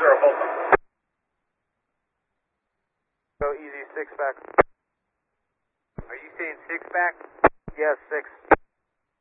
Volta. Go easy, 6 back. Are you saying 6 back? Yes, 6.